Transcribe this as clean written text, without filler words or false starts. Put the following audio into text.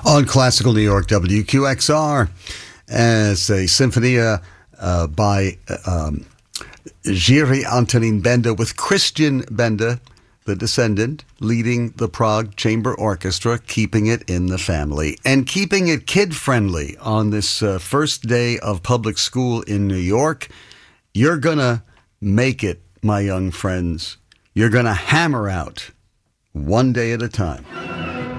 On Classical New York WQXR as a Sinfonia by Jiří Antonín Benda with Christian Benda, the descendant, leading the Prague Chamber Orchestra, keeping it in the family and keeping it kid-friendly on this first day of public school in New York. You're going to make it, my young friends. You're going to hammer out one day at a time.